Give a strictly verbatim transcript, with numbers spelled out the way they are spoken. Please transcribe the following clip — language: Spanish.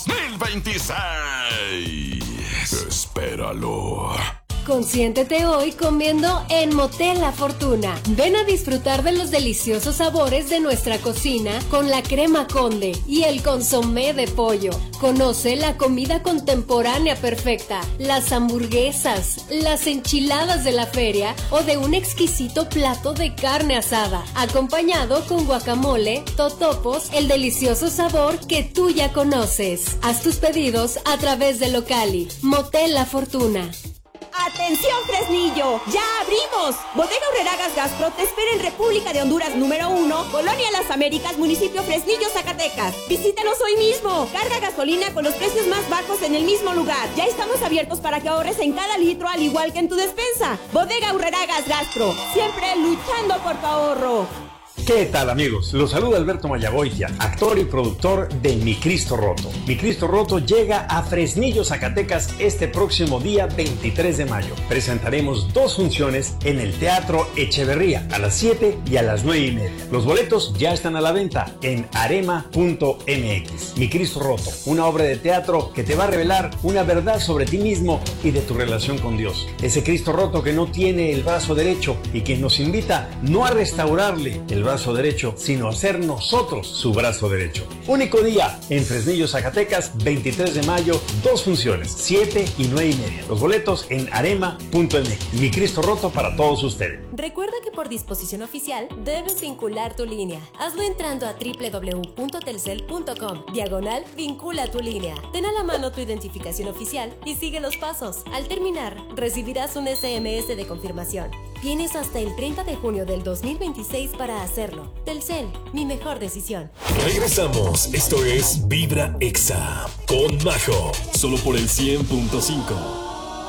dos mil veintiséis. Espéralo. Consiéntete hoy comiendo en Motel La Fortuna. Ven a disfrutar de los deliciosos sabores de nuestra cocina con la crema Conde y el consomé de pollo. Conoce la comida contemporánea perfecta, las hamburguesas, las enchiladas de la feria o de un exquisito plato de carne asada, acompañado con guacamole, totopos, el delicioso sabor que tú ya conoces. Haz tus pedidos a través de Locali. Motel La Fortuna. ¡Atención, Fresnillo! ¡Ya abrimos! Bodega Aurrera Gas Gastro te espera en República de Honduras número uno, Colonia Las Américas, municipio Fresnillo, Zacatecas. Visítanos hoy mismo. Carga gasolina con los precios más bajos en el mismo lugar. Ya estamos abiertos para que ahorres en cada litro, al igual que en tu despensa. Bodega Aurrera Gas Gastro, siempre luchando por tu ahorro. ¿Qué tal, amigos? Los saluda Alberto Mayagoitia, actor y productor de Mi Cristo Roto. Mi Cristo Roto llega a Fresnillo, Zacatecas este próximo día veintitrés de mayo. Presentaremos dos funciones en el Teatro Echeverría a las siete y a las nueve y media. Los boletos ya están a la venta en arema punto m x. Mi Cristo Roto, una obra de teatro que te va a revelar una verdad sobre ti mismo y de tu relación con Dios. Ese Cristo roto que no tiene el brazo derecho y que nos invita no a restaurarle el brazo derecho, sino a ser nosotros su brazo derecho. Único día en Fresnillo, Zacatecas, veintitrés de mayo, dos funciones, siete y nueve y media. Los boletos en arema punto m x. Mi Cristo Roto para todos ustedes. Recuerda que por disposición oficial debes vincular tu línea. Hazlo entrando a doble u doble u doble u punto telcel punto com, diagonal vincula tu línea. Ten a la mano tu identificación oficial y sigue los pasos. Al terminar, recibirás un ese eme ese de confirmación. Tienes hasta el treinta de junio del dos mil veintiséis para hacerlo. Telcel, mi mejor decisión. Regresamos. Esto es Vibra Exa con Majo. Solo por el cien punto cinco.